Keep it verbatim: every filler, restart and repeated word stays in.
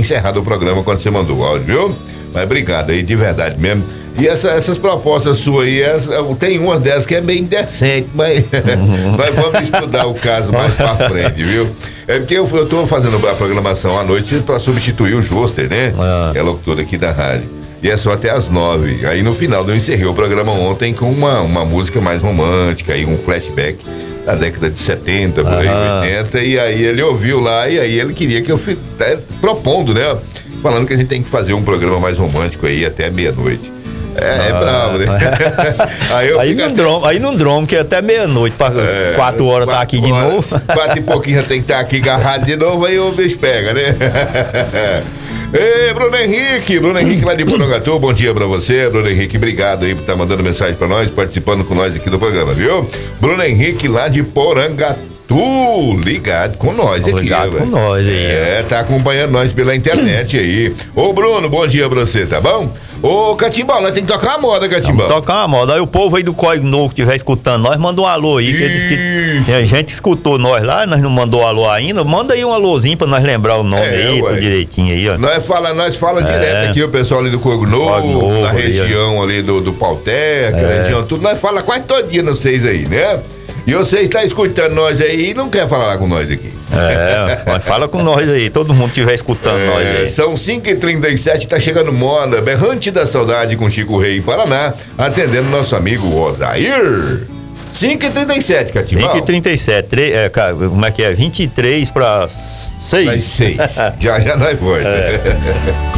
encerrado o programa quando você mandou o áudio, viu? Mas obrigado aí, de verdade mesmo. E essa, essas propostas suas aí, essa, tem uma dessas que é bem indecente, mas nós vamos estudar o caso mais pra frente, viu? É porque eu, eu tô fazendo a programação à noite para substituir o Joster, né? Ah. Que é locutor aqui da rádio. E é só até às nove. Aí no final eu encerrei o programa ontem com uma, uma música mais romântica, aí um flashback da década de setenta, por aí, ah. oitenta. E aí ele ouviu lá e aí ele queria que eu fiz, é, propondo, né? Falando que a gente tem que fazer um programa mais romântico aí até meia-noite. É, ah, é bravo, né? aí, eu aí, não até... drom, aí não dromo, que é até meia-noite, é, quatro horas quatro tá aqui de horas, novo. Quatro e pouquinho já tem que estar aqui agarrado de novo, aí o bicho pega, né? Ei, Bruno Henrique, Bruno Henrique lá de Porangatu, bom dia pra você, Bruno Henrique, obrigado aí por estar mandando mensagem pra nós, participando com nós aqui do programa, viu? Bruno Henrique lá de Porangatu, ligado com nós aqui. Ligado com nós aí. É, tá acompanhando nós pela internet aí. Ô Bruno, bom dia pra você, tá bom? Ô, Catimbau, nós tem que tocar uma moda, Catimbau. Tocar uma moda. Aí o povo aí do Código Novo que estiver escutando nós, manda um alô aí. Que eles que, a gente escutou nós lá, nós não mandou alô ainda. Manda aí um alôzinho pra nós lembrar o nome é, aí, tudo direitinho aí, ó. Nós fala, nós fala é. direto aqui, o pessoal ali do Código Novo, Novo, na região ali, ali do, do Pauterra, é. região tudo. Nós fala quase todo dia vocês aí, né? E você está escutando nós aí e não quer falar lá com nós aqui. É, mas fala com nós aí, todo mundo estiver escutando é, nós aí. São cinco e trinta e sete, tá chegando moda, Berrante da Saudade com Chico Rei Paraná, atendendo nosso amigo Osair. cinco e trinta e sete, Catimbau. cinco e trinta e sete, é, como é que é? vinte e três para seis. seis. já, já nós voltamos. É.